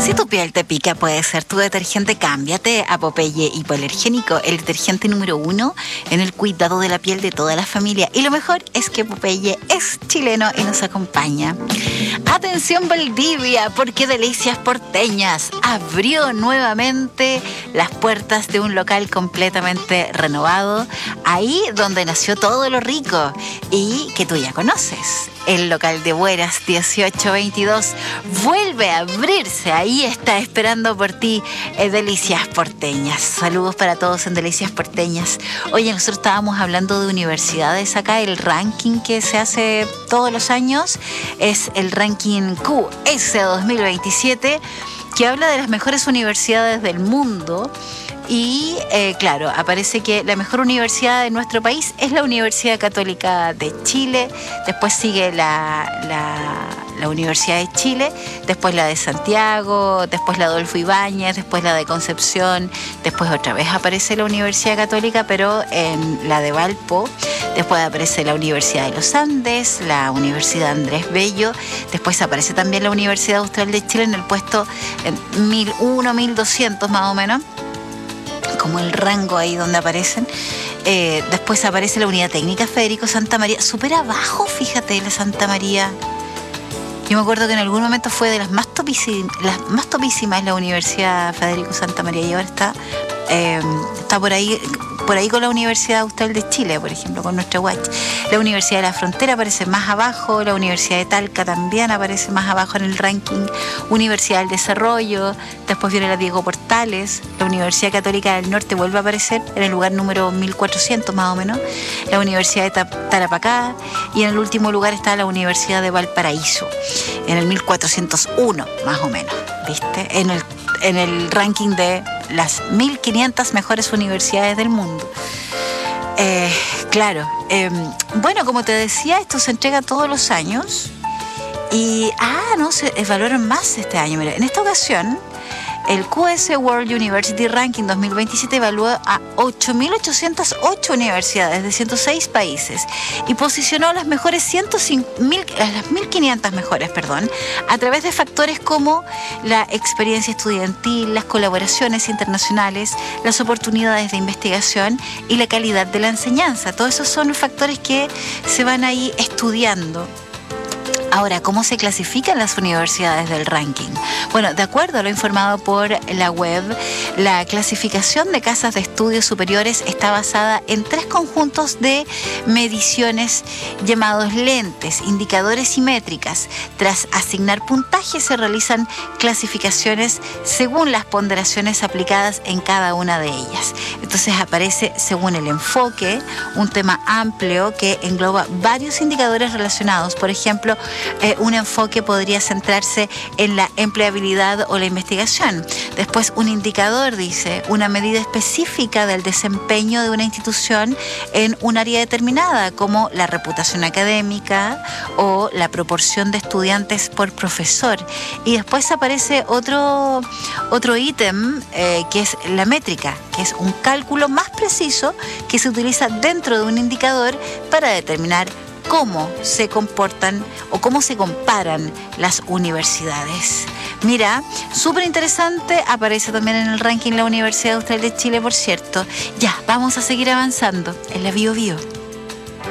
Si tu piel te pica, puede ser tu detergente. Cámbiate a Popeye Hipoalergénico, el detergente número 1 en el cuidado de la piel de toda la familia. Y lo mejor es que Popeye es chileno y nos acompaña. Atención Valdivia, porque Delicias Porteñas abrió nuevamente las puertas de un local completamente renovado, ahí donde nació todo lo rico y que tú ya conoces. El local de Bueras 1822 vuelve a abrirse. Ahí está esperando por ti Delicias Porteñas. Saludos para todos en Delicias Porteñas. Oye, nosotros estábamos hablando de universidades acá. El ranking que se hace todos los años es el ranking QS 2027, que habla de las mejores universidades del mundo. Y claro, aparece que la mejor universidad de nuestro país es la Universidad Católica de Chile, después sigue la Universidad de Chile, después la de Santiago, después la Adolfo Ibáñez, después la de Concepción, después otra vez aparece la Universidad Católica, pero en la de Valpo, después aparece la Universidad de los Andes, la Universidad Andrés Bello, después aparece también la Universidad Austral de Chile en el puesto 1001, 1200 más o menos, como el rango ahí donde aparecen. Después aparece la Unidad Técnica Federico Santa María, súper abajo, fíjate, la Santa María. Yo me acuerdo que en algún momento fue de las más topísimas la Universidad Federico Santa María, y ahora está por ahí con la Universidad Austral de Chile, por ejemplo, con nuestra UACH. La Universidad de la Frontera aparece más abajo, la Universidad de Talca también aparece más abajo en el ranking, Universidad del Desarrollo, después viene la Diego Portales, la Universidad Católica del Norte vuelve a aparecer en el lugar número 1400 más o menos, la Universidad de Tarapacá, y en el último lugar está la Universidad de Valparaíso, en el 1401 más o menos, ¿viste? En el ranking de las 1500 mejores universidades del mundo. Claro, bueno, como te decía, esto se entrega todos los años y, se evaluaron más este año. Mira, en esta ocasión, el QS World University Ranking 2027 evaluó a 8.808 universidades de 106 países y posicionó a las mejores 1.500 mejores, a través de factores como la experiencia estudiantil, las colaboraciones internacionales, las oportunidades de investigación y la calidad de la enseñanza. Todos esos son factores que se van ahí estudiando. Ahora, ¿cómo se clasifican las universidades del ranking? Bueno, de acuerdo a lo informado por la web, la clasificación de casas de estudios superiores está basada en 3 conjuntos de mediciones llamados lentes, indicadores y métricas. Tras asignar puntajes, se realizan clasificaciones según las ponderaciones aplicadas en cada una de ellas. Entonces aparece según el enfoque, un tema amplio que engloba varios indicadores relacionados. Por ejemplo, un enfoque podría centrarse en la empleabilidad o la investigación. Después, un indicador dice una medida específica del desempeño de una institución en un área determinada, como la reputación académica o la proporción de estudiantes por profesor. Y después aparece otro ítem que es la métrica, que es un cálculo más preciso que se utiliza dentro de un indicador para determinar cómo se comportan o cómo se comparan las universidades. Mira, súper interesante, aparece también en el ranking la Universidad Austral de Chile, por cierto. Ya, vamos a seguir avanzando en la Bio Bio.